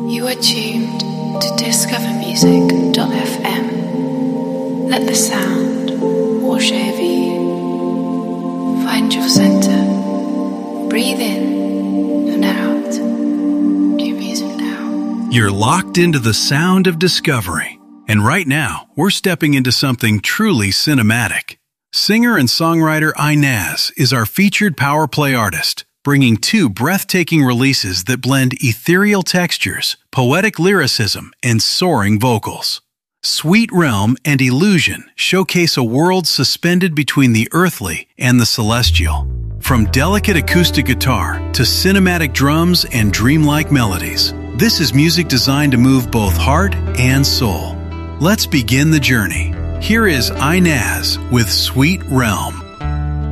You are tuned to discovermusic.fm. Let the sound wash over you. Find your center. Breathe in and out. New music now. You're locked into the sound of discovery. And right now, we're stepping into something truly cinematic. Singer and songwriter Inez is our featured power play artist, bringing two breathtaking releases that blend ethereal textures, poetic lyricism, and soaring vocals. Sweet Realm and Illusion showcase a world suspended between the earthly and the celestial. From delicate acoustic guitar to cinematic drums and dreamlike melodies, this is music designed to move both heart and soul. Let's begin the journey. Here is Inez with Sweet Realm.